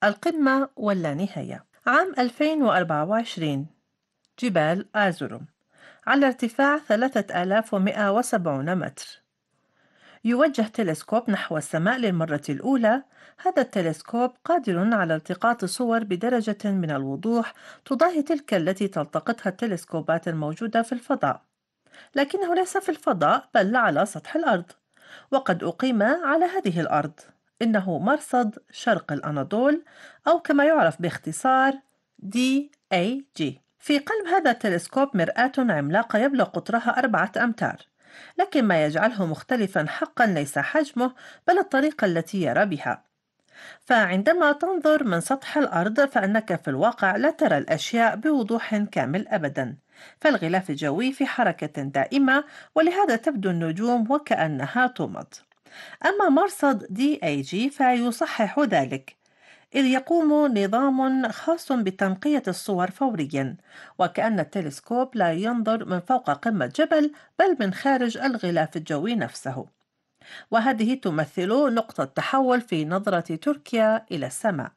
القمة واللانهاية. عام 2024، جبال آزوروم على ارتفاع 3170 متر. يوجه تلسكوب نحو السماء للمرة الأولى. هذا التلسكوب قادر على التقاط صور بدرجة من الوضوح تضاهي تلك التي تلتقطها التلسكوبات الموجودة في الفضاء، لكنه ليس في الفضاء بل على سطح الأرض، وقد أقيم على هذه الأرض. إنه مرصد شرق الأناضول، أو كما يعرف باختصار DAG. في قلب هذا التلسكوب مرآة عملاقة يبلغ قطرها 4 أمتار، لكن ما يجعله مختلفا حقا ليس حجمه بل الطريقة التي يرى بها. فعندما تنظر من سطح الأرض فإنك في الواقع لا ترى الأشياء بوضوح كامل أبدا، فالغلاف الجوي في حركة دائمة، ولهذا تبدو النجوم وكأنها تمض. أما مرصد DAG فيصحح ذلك، إذ يقوم نظام خاص بتنقية الصور فوريا، وكأن التلسكوب لا ينظر من فوق قمة جبل بل من خارج الغلاف الجوي نفسه. وهذه تمثل نقطة تحول في نظرة تركيا إلى السماء.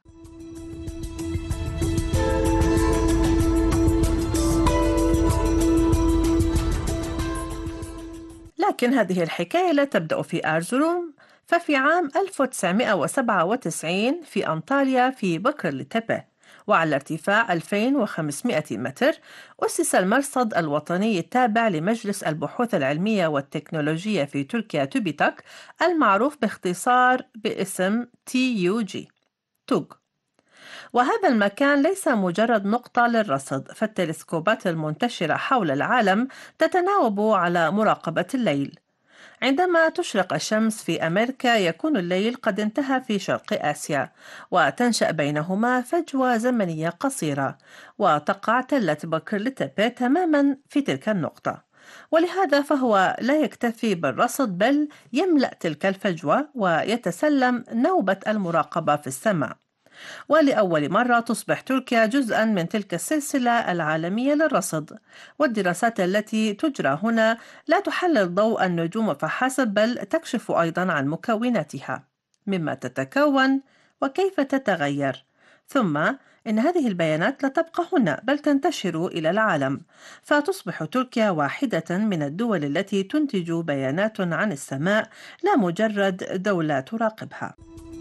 لكن هذه الحكاية لا تبدأ في أرزروم. ففي عام 1997 في أنطاليا في بكر تبه، وعلى ارتفاع 2500 متر، أسس المرصد الوطني التابع لمجلس البحوث العلمية والتكنولوجية في تركيا توبيتاك، المعروف باختصار باسم TUG. وهذا المكان ليس مجرد نقطة للرصد، فالتلسكوبات المنتشرة حول العالم تتناوب على مراقبة الليل. عندما تشرق الشمس في أمريكا يكون الليل قد انتهى في شرق آسيا، وتنشأ بينهما فجوة زمنية قصيرة، وتقع تلة بكر تماما في تلك النقطة. ولهذا فهو لا يكتفي بالرصد بل يملأ تلك الفجوة ويتسلم نوبة المراقبة في السماء. ولأول مرة تصبح تركيا جزءا من تلك السلسلة العالمية للرصد. والدراسات التي تجرى هنا لا تحلل ضوء النجوم فحسب بل تكشف أيضا عن مكوناتها، مما تتكون وكيف تتغير. ثم إن هذه البيانات لا تبقى هنا بل تنتشر إلى العالم، فتصبح تركيا واحدة من الدول التي تنتج بيانات عن السماء، لا مجرد دولة تراقبها.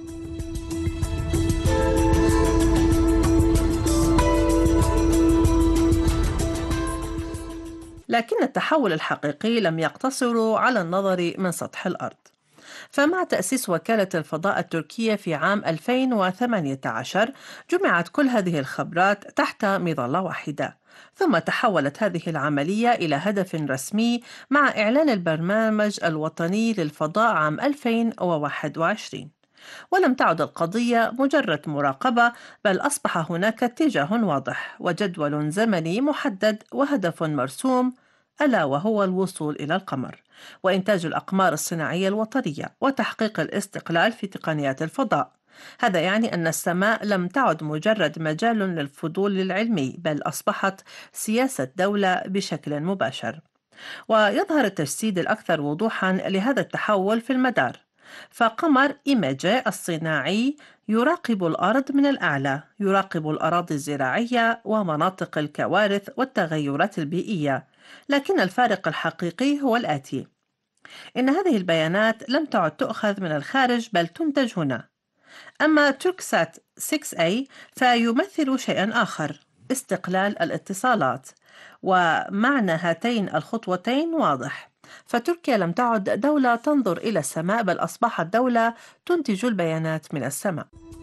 لكن التحول الحقيقي لم يقتصر على النظر من سطح الأرض. فمع تأسيس وكالة الفضاء التركية في عام 2018 جمعت كل هذه الخبرات تحت مظلة واحدة، ثم تحولت هذه العملية إلى هدف رسمي مع إعلان البرنامج الوطني للفضاء عام 2021. ولم تعد القضية مجرد مراقبة، بل أصبح هناك اتجاه واضح وجدول زمني محدد وهدف مرسوم، ألا وهو الوصول إلى القمر وإنتاج الأقمار الصناعية الوطنية وتحقيق الاستقلال في تقنيات الفضاء. هذا يعني أن السماء لم تعد مجرد مجال للفضول العلمي، بل أصبحت سياسة دولة بشكل مباشر. ويظهر التجسيد الأكثر وضوحا لهذا التحول في المدار. فقمر إيماجي الصناعي يراقب الأرض من الأعلى، يراقب الأراضي الزراعية ومناطق الكوارث والتغيرات البيئية. لكن الفارق الحقيقي هو الآتي: إن هذه البيانات لم تعد تؤخذ من الخارج بل تنتج هنا. أما توركسات 6A فيمثل شيئا آخر: استقلال الاتصالات. ومعنى هاتين الخطوتين واضح، فتركيا لم تعد دولة تنظر إلى السماء بل أصبحت دولة تنتج البيانات من السماء.